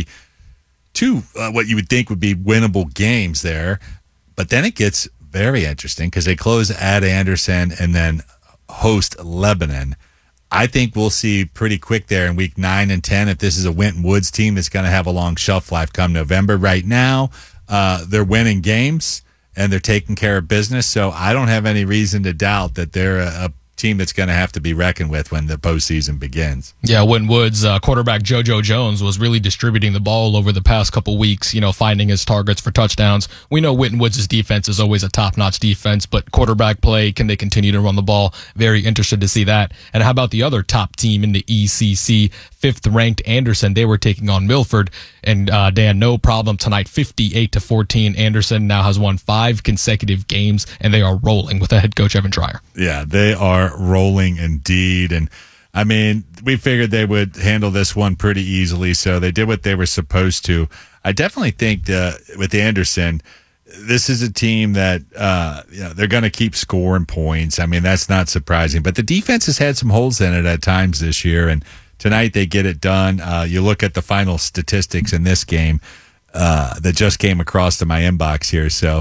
two what you would think would be winnable games there. But then it gets very interesting because they close at Anderson and then host Lebanon. I think we'll see pretty quick there in week 9 and 10 if this is a Winton Woods team that's going to have a long shelf life come November. Right now, they're winning games and they're taking care of business. So I don't have any reason to doubt that they're a team that's going to have to be reckoned with when the postseason begins. Yeah, Winton Woods quarterback JoJo Jones was really distributing the ball over the past couple weeks, finding his targets for touchdowns. We know Winton Woods' defense is always a top-notch defense, but quarterback play, can they continue to run the ball? Very interested to see that. And how about the other top team in the ECC, 5th-ranked Anderson? They were taking on Milford. And Dan, no problem tonight, 58-14. Anderson now has won 5 consecutive games, and they are rolling with head coach Evan Dreyer. Yeah, they are rolling indeed. And we figured they would handle this one pretty easily, so they did what they were supposed to. I definitely think with Anderson, this is a team that they're going to keep scoring points. That's not surprising. But the defense has had some holes in it at times this year, and tonight they get it done. You look at the final statistics in this game that just came across to my inbox here. So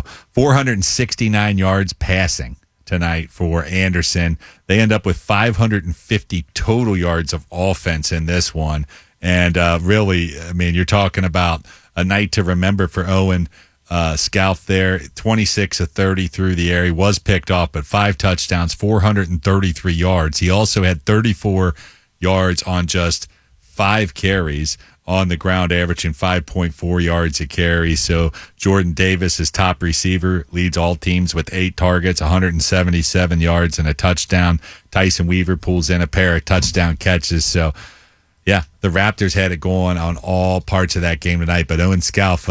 469 yards passing tonight for Anderson. They end up with 550 total yards of offense in this one. And really, you're talking about a night to remember for Owen Scalf there. 26 of 30 through the air. He was picked off, but 5 touchdowns, 433 yards. He also had 34 yards on just 5 carries on the ground, averaging 5.4 yards a carry. So Jordan Davis, his top receiver, leads all teams with 8 targets, 177 yards and a touchdown. Tyson Weaver pulls in a pair of touchdown catches. So, yeah, the Raptors had it going on all parts of that game tonight. But Owen Scalf,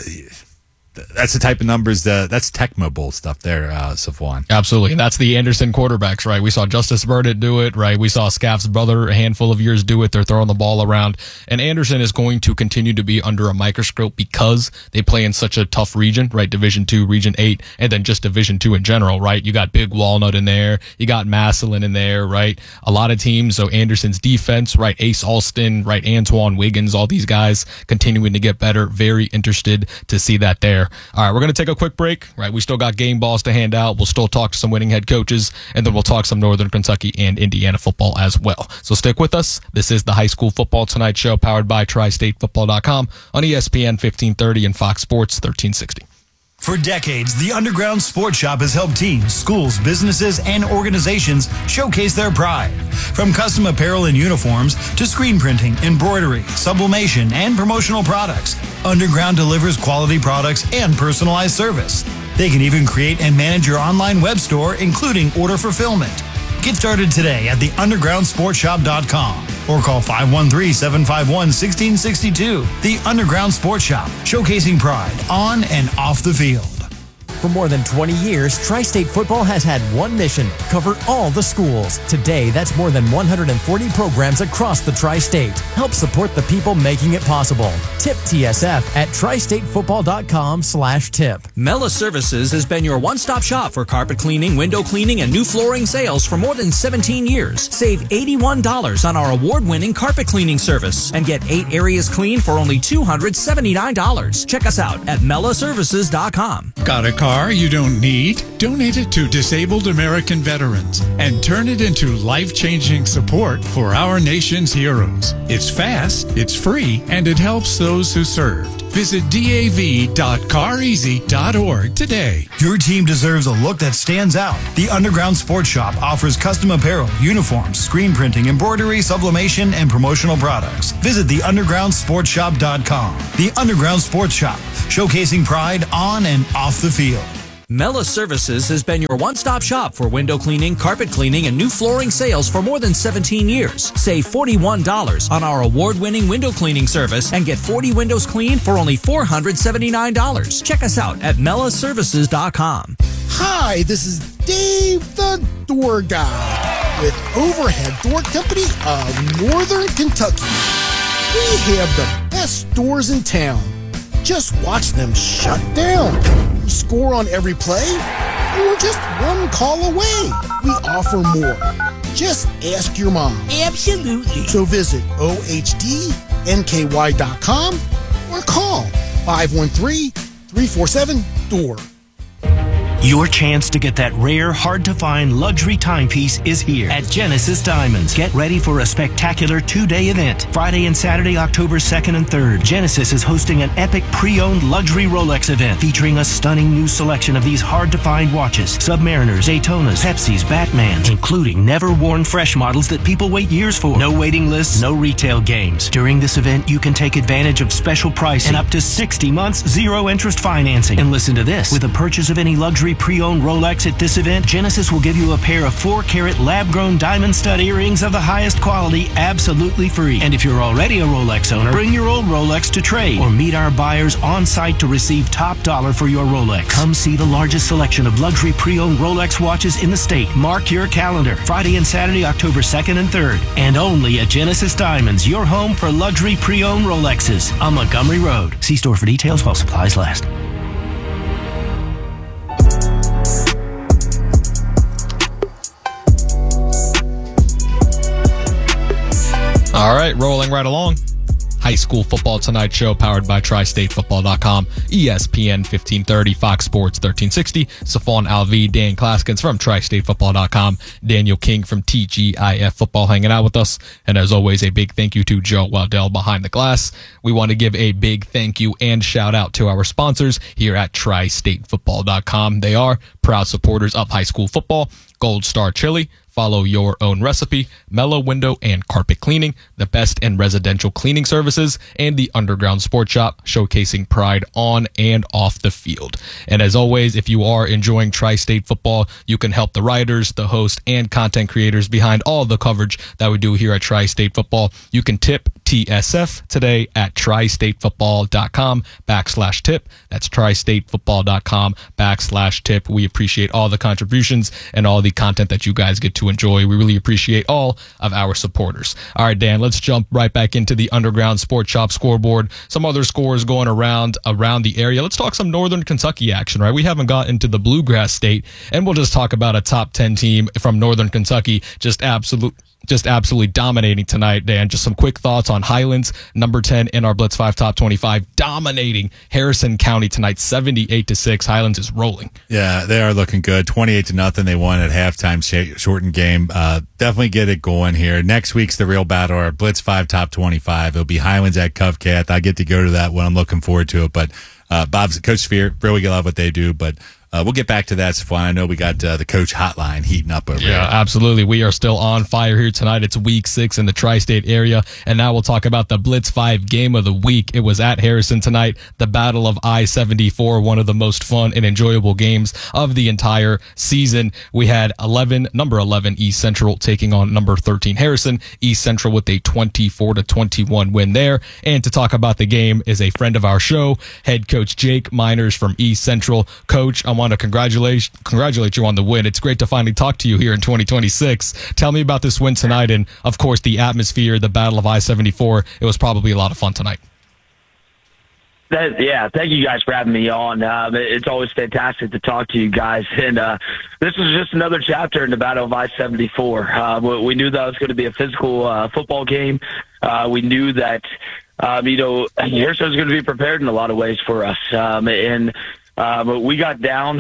that's the type of numbers that's Tecmo Bowl stuff there, Safwan. Absolutely. And that's the Anderson quarterbacks, right? We saw Justice Burdett do it, right? We saw Scaff's brother a handful of years do it. They're throwing the ball around. And Anderson is going to continue to be under a microscope because they play in such a tough region, right? Division 2, Region 8, and then just Division 2 in general, right? You got Big Walnut in there. You got Massillon in there, right? A lot of teams. So Anderson's defense, right? Ace Alston, right? Antoine Wiggins, all these guys continuing to get better. Very interested to see that there. All right, we're going to take a quick break, right? We still got game balls to hand out. We'll still talk to some winning head coaches, and then we'll talk some Northern Kentucky and Indiana football as well. So stick with us. This is the High School Football Tonight Show powered by TriStateFootball.com on ESPN 1530 and Fox Sports 1360. For decades, the Underground Sports Shop has helped teams, schools, businesses, and organizations showcase their pride. From custom apparel and uniforms to screen printing, embroidery, sublimation, and promotional products, Underground delivers quality products and personalized service. They can even create and manage your online web store, including order fulfillment. Get started today at theundergroundsportshop.com or call 513-751-1662. The Underground Sports Shop, showcasing pride on and off the field. For more than 20 years, Tri-State Football has had one mission: cover all the schools. Today, that's more than 140 programs across the Tri-State. Help support the people making it possible. Tip TSF at tristateffootball.com/tip. Mela Services has been your one-stop shop for carpet cleaning, window cleaning, and new flooring sales for more than 17 years. Save $81 on our award-winning carpet cleaning service and get 8 areas clean for only $279. Check us out at melaservices.com. Got a car you don't need? Donate it to Disabled American Veterans and turn it into life-changing support for our nation's heroes. It's fast, it's free, and it helps those who served. Visit dav.careasy.org today. Your team deserves a look that stands out. The Underground Sports Shop offers custom apparel, uniforms, screen printing, embroidery, sublimation, and promotional products. Visit theundergroundsportshop.com. The Underground Sports Shop, showcasing pride on and off the field. Mela Services has been your one-stop shop for window cleaning, carpet cleaning, and new flooring sales for more than 17 years. Save $41 on our award-winning window cleaning service and get 40 windows clean for only $479. Check us out at melaservices.com. Hi, this is Dave the Door Guy with Overhead Door Company of Northern Kentucky. We have the best stores in town. Just watch them shut down. We score on every play, and we're just one call away. We offer more. Just ask your mom. Absolutely. So visit OHDNKY.com or call 513-347-DOOR. Your chance to get that rare, hard-to-find luxury timepiece is here at Genesis Diamonds. Get ready for a spectacular 2-day event. Friday and Saturday, October 2nd and 3rd. Genesis is hosting an epic pre-owned luxury Rolex event featuring a stunning new selection of these hard-to-find watches. Submariners, Daytonas, Pepsis, Batmans, including never-worn fresh models that people wait years for. No waiting lists, no retail games. During this event, you can take advantage of special pricing and up to 60 months zero-interest financing. And listen to this. With a purchase of any luxury pre-owned Rolex at this event, Genesis will give you a pair of 4-carat lab-grown diamond stud earrings of the highest quality absolutely free. And if you're already a Rolex owner, bring your old Rolex to trade or meet our buyers on site to receive top dollar for your Rolex. Come see the largest selection of luxury pre-owned Rolex watches in the state. Mark your calendar. Friday and Saturday, October 2nd and 3rd. And only at Genesis Diamonds, your home for luxury pre-owned Rolexes on Montgomery Road. See store for details while supplies last. All right, rolling right along. High School Football Tonight Show powered by TriStateFootball.com, ESPN 1530, Fox Sports 1360, Safon Alvi, Dan Klaskins from TriStateFootball.com, Daniel King from TGIF Football hanging out with us. And as always, a big thank you to Joe Waddell behind the glass. We want to give a big thank you and shout out to our sponsors here at TriStateFootball.com. They are proud supporters of high school football. Gold Star Chili, Follow Your Own Recipe, Mellow Window and Carpet Cleaning, the best in residential cleaning services, and the Underground Sports Shop, showcasing pride on and off the field. And as always, if you are enjoying Tri-State football, you can help the writers, the host, and content creators behind all the coverage that we do here at Tri-State Football. You can tip TSF today at tristatefootball.com/tip. That's tristatefootball.com/tip. We appreciate all the contributions and all the content that you guys get to enjoy. We really appreciate all of our supporters. All right, Dan, let's jump right back into the Underground Sports Shop scoreboard. Some other scores going around the area. Let's talk some Northern Kentucky action, right? We haven't got into the Bluegrass State, and we'll just talk about a top 10 team from Northern Kentucky just absolutely dominating tonight, Dan. Just some quick thoughts on Highlands, number 10 in our Blitz 5 Top 25, dominating Harrison County tonight, 78-6. Highlands is rolling. Yeah, they are looking good. 28-0. They won at halftime, shortened game. Definitely get it going here. Next week's the real battle, our Blitz 5 Top 25. It'll be Highlands at Covcath. I get to go to that one. I'm looking forward to it. But Coach Sphere, really love what they do. But We'll get back to that, Safwan. I know we got the coach hotline heating up over Yeah, there. absolutely. We are still on fire here tonight. It's week 6 in the tri-state area. And now we'll talk about the Blitz 5 game of the week. It was at Harrison tonight, the Battle of I-74, one of the most fun and enjoyable games of the entire season. We had number 11 East Central taking on number 13 Harrison. East Central with a 24-21 win there. And to talk about the game is a friend of our show, head coach Jake Miners from East Central. Coach, I want to congratulate you on the win. It's great to finally talk to you here in 2026. Tell me about this win tonight and, of course, the atmosphere, the Battle of I-74. It was probably a lot of fun tonight. Thank you guys for having me on. It's always fantastic to talk to you guys. And this is just another chapter in the Battle of I-74. We knew that was going to be a physical football game. We knew that, Harrison was going to be prepared in a lot of ways for us. But we got down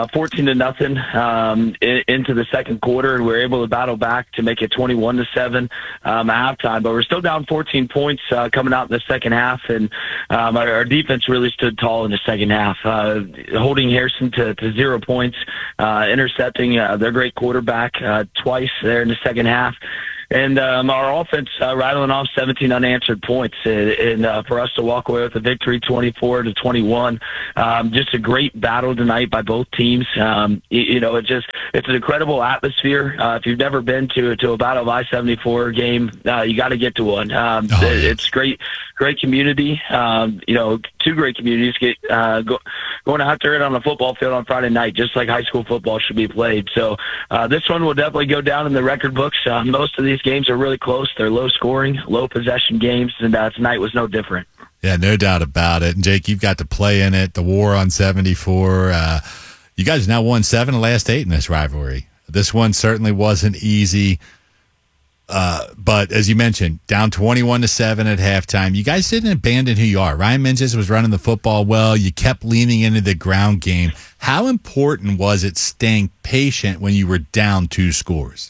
14-0 into the second quarter, and we were able to battle back to make it 21-7 at halftime. But we're still down 14 points coming out in the second half, and our defense really stood tall in the second half, holding Harrison to 0 points, intercepting their great quarterback twice there in the second half. And our offense rattling off 17 unanswered points, and for us to walk away with a victory, 24-21. Just a great battle tonight by both teams. It's an incredible atmosphere. If you've never been to a Battle of I-74 game, you got to get to one. It's great community. Two great communities going out there on the football field on Friday night, just like high school football should be played. So this one will definitely go down in the record books. Most of these games are really close. They're low scoring, low possession games, and tonight was no different. Yeah, no doubt about it. And Jake, you've got to play in it. The war on 74. You guys have now won 7 of the last 8 in this rivalry. This one certainly wasn't easy. But as you mentioned, down 21-7 at halftime. You guys didn't abandon who you are. Ryan Minges was running the football well. You kept leaning into the ground game. How important was it staying patient when you were down 2 scores?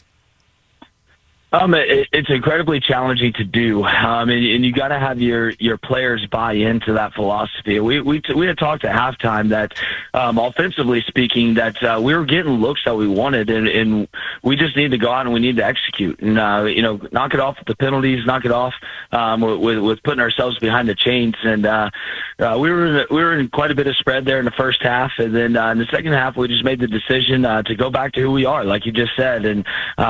It's incredibly challenging to do, and you got to have your players buy into that philosophy. We had talked at halftime that, offensively speaking, that we were getting looks that we wanted, and we just need to go out and we need to execute and knock it off with the penalties, knock it off with putting ourselves behind the chains. And we were in quite a bit of spread there in the first half, and then in the second half we just made the decision to go back to who we are, like you just said, and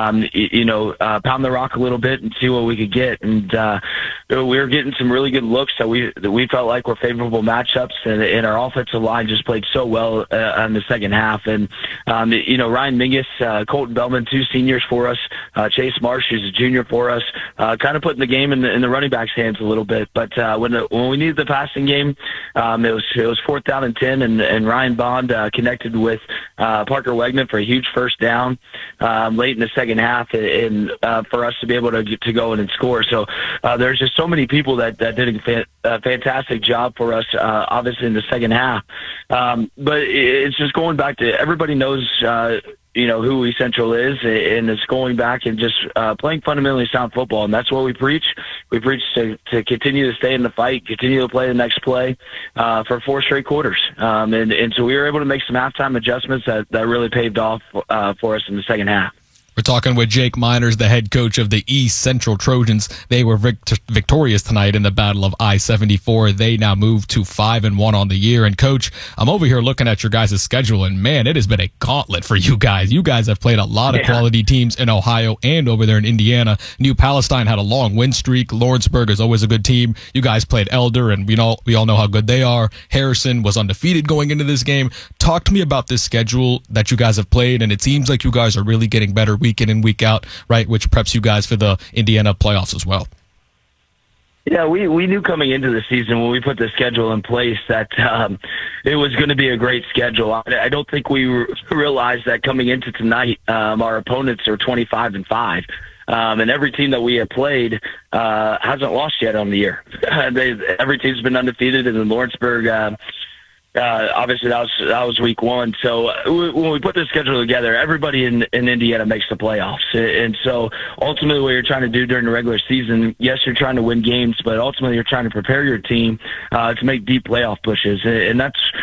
pound the rock a little bit and see what we could get. And we were getting some really good looks that we felt like were favorable matchups, and our offensive line just played so well in the second half. And Ryan Mingus, Colton Bellman, 2 seniors for us, Chase Marsh, who's a junior for us, kind of putting the game in the running back's hands a little bit. But when we needed the passing game, it was 4th down and 10, and Ryan Bond connected with Parker Wegman for a huge first down late in the second half, and for us to be able to go in and score. So there's just so many people that did a fantastic job for us, obviously in the second half. But it's just going back to everybody knows who East Central is, and it's going back and just playing fundamentally sound football, and that's what we preach. We preach to continue to stay in the fight, continue to play the next play for 4 straight quarters. And so we were able to make some halftime adjustments that really paved off for us in the second half. We're talking with Jake Miners, the head coach of the East Central Trojans. They were victorious tonight in the Battle of I-74. They now move to 5-1 on the year. And Coach, I'm over here looking at your guys' schedule, and man, it has been a gauntlet for you guys. You guys have played a lot of quality teams in Ohio and over there in Indiana. New Palestine had a long win streak. Lawrenceburg is always a good team. You guys played Elder, and we all know how good they are. Harrison was undefeated going into this game. Talk to me about this schedule that you guys have played, and it seems like you guys are really getting better week in and week out, right, which preps you guys for the Indiana playoffs as well. Yeah, we knew coming into the season when we put the schedule in place that it was going to be a great schedule. I don't think we realized that coming into tonight, our opponents are 25-5. And every team that we have played hasn't lost yet on the year. Every team's been undefeated, and in Lawrenceburg, obviously that was week 1. So when we put this schedule together, everybody in Indiana makes the playoffs. And so ultimately what you're trying to do during the regular season, yes, you're trying to win games, but ultimately you're trying to prepare your team to make deep playoff pushes. And that's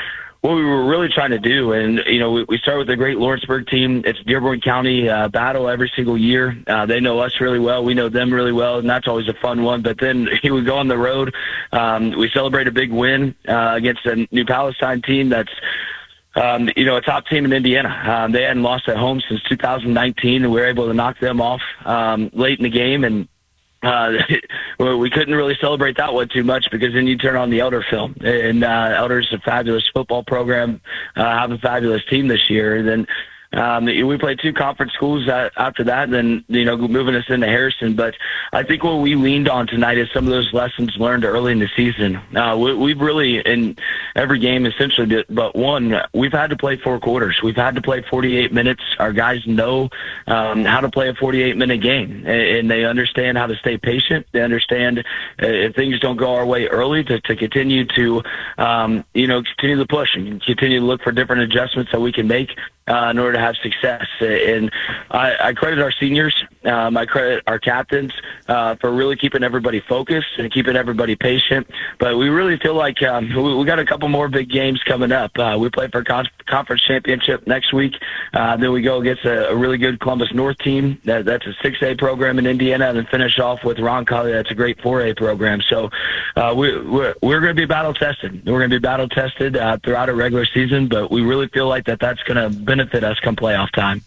what we were really trying to do. And, we start with the great Lawrenceburg team. It's Dearborn County battle every single year. They know us really well. We know them really well, and that's always a fun one. But then we go on the road. We celebrate a big win against a New Palestine team that's a top team in Indiana. They hadn't lost at home since 2019, and we were able to knock them off late in the game. And we couldn't really celebrate that one too much because then you turn on the Elder film. And Elder's a fabulous football program, have a fabulous team this year. And then we played 2 conference schools after that, and then, moving us into Harrison. But I think what we leaned on tonight is some of those lessons learned early in the season. We've really, in every game essentially, but one, we've had to play 4 quarters. We've had to play 48 minutes. Our guys know how to play a 48-minute game, and they understand how to stay patient. They understand if things don't go our way early to continue to, continue the push and continue to look for different adjustments that we can make in order to have success. And I credit our seniors, I credit our captains for really keeping everybody focused and keeping everybody patient. But we really feel like we got a couple more big games coming up. We play for conference championship next week. Then we go against a really good Columbus North team. That's a 6A program in Indiana, and then finish off with Roncalli. That's a great 4A program. So we're going to be battle tested. We're going to be battle tested throughout a regular season, but we really feel like that's going to benefit us come playoff time.